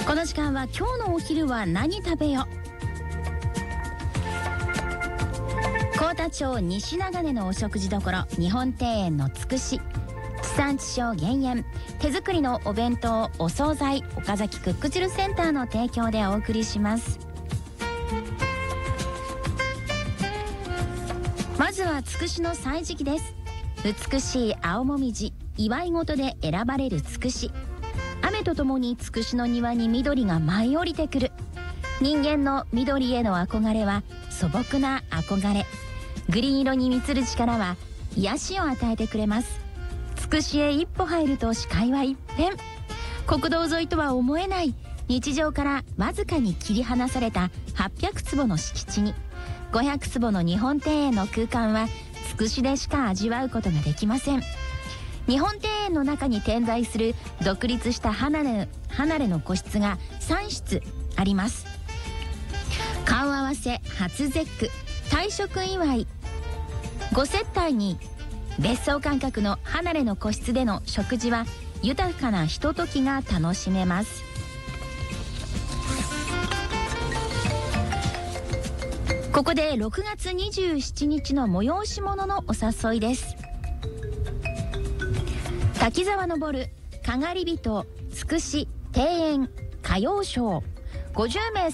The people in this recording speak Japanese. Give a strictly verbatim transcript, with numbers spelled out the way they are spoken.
この時間は今日のお昼は何食べよ。幸田町西長根のお食事処日本庭園のつくし、地産地消減塩、手作りのお弁当お惣菜岡崎クックチルセンターの提供でお送りします。まずはつくしの歳時期です。美しい青もみじ、祝い事で選ばれるつくし。雨とともにつくしの庭に緑が舞い降りてくる。人間の緑への憧れは素朴な憧れ。グリーン色に満つる力は癒しを与えてくれます。つくしへ一歩入ると視界は一変。国道沿いとは思えない日常からわずかに切り離されたはっぴゃくつぼの敷地にごひゃくつぼの日本庭園の空間はつくしでしか味わうことができません。日本庭園の中に点在する独立した離れ、離れの個室がさん室あります。顔合わせ初節句退職祝いご接待に別荘感覚の離れの個室での食事は豊かなひとときが楽しめます。ここでろくがつにじゅうしちにちの催し物のお誘いです。滝沢昇かがりびとつくし庭園歌謡ショーごじゅうめい